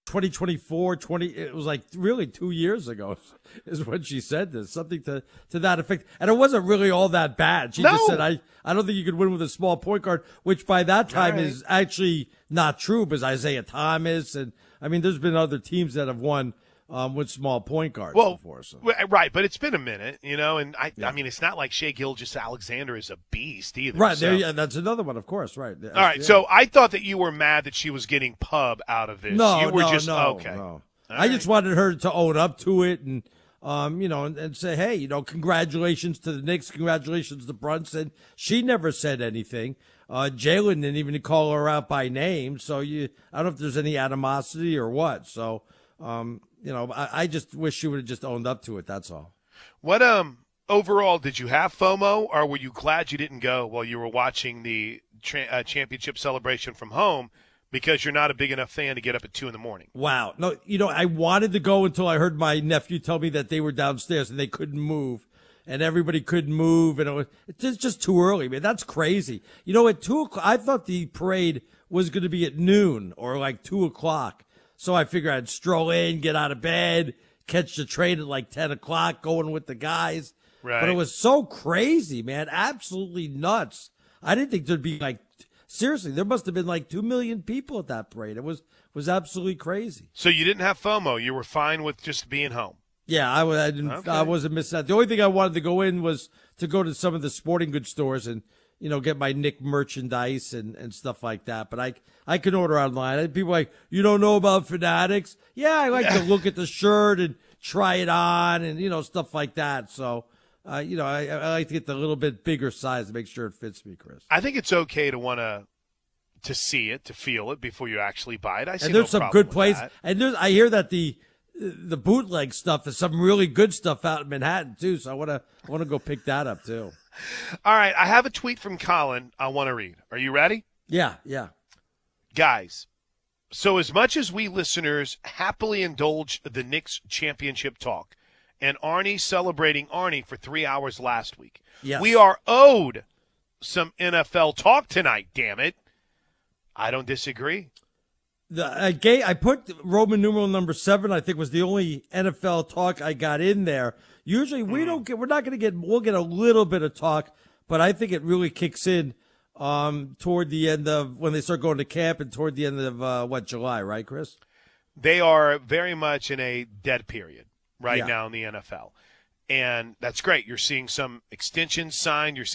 2024, it was like really 2 years ago is when she said this, something to that effect. And it wasn't really all that bad. She just said, I don't think you could win with a small point guard, which by that time is actually not true because Isaiah Thomas. And I mean, there's been other teams that have won with small point guards before. So. Right, but it's been a minute, and I mean, it's not like Shai Gilgeous-Alexander is a beast either. Right, so. there, that's another one, of course, right. All right, so I thought that you were mad that she was getting pub out of this. No, you were just, no. I just wanted her to own up to it and, and say, hey, congratulations to the Knicks, congratulations to Brunson. She never said anything. Jalen didn't even call her out by name, so I don't know if there's any animosity or what. So, I just wish she would have just owned up to it. That's all. What overall did you have FOMO, or were you glad you didn't go while you were watching the championship celebration from home because you're not a big enough fan to get up at 2 a.m? Wow. No, I wanted to go until I heard my nephew tell me that they were downstairs and they couldn't move, and everybody couldn't move, and it's just too early, man. That's crazy. At 2 o'clock, I thought the parade was going to be at noon or like 2 o'clock. So I figured I'd stroll in, get out of bed, catch the train at like 10 o'clock, going with the guys. Right. But it was so crazy, man. Absolutely nuts. I didn't think there'd be seriously, there must have been 2 million people at that parade. It was absolutely crazy. So you didn't have FOMO. You were fine with just being home. Yeah, I didn't. Okay. I wasn't missing out. The only thing I wanted to go in was to go to some of the sporting goods stores and, get my Knick merchandise and stuff like that. But I can order online. And people are like, you don't know about Fanatics? Yeah, I like to look at the shirt and try it on and, stuff like that. So, I like to get the little bit bigger size to make sure it fits me, Chris. I think it's okay to want to see it, to feel it before you actually buy it. And there's some good places. And I hear that the bootleg stuff is some really good stuff out in Manhattan too. So I want to go pick that up too. All right, I have a tweet from Colin I want to read. Are you ready? Yeah. Guys, so as much as we listeners happily indulge the Knicks championship talk and Arnie celebrating Arnie for 3 hours last week, yes, we are owed some NFL talk tonight, damn it. I don't disagree. I put Roman numeral number 7, I think was the only NFL talk I got in there. Usually we're not going to get, we'll get a little bit of talk, but I think it really kicks in toward the end of when they start going to camp and toward the end of July, right, Chris? They are very much in a dead period now in the NFL. And that's great. You're seeing some extensions signed. You're